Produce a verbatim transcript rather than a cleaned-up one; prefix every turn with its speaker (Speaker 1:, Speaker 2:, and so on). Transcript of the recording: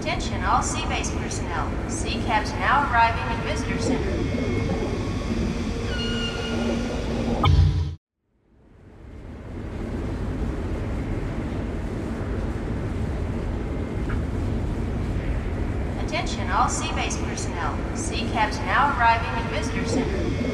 Speaker 1: Attention all Seabase personnel. Sea cabs now arriving at Visitor Center. Attention all Seabase personnel. Sea cabs now arriving at Visitor Center.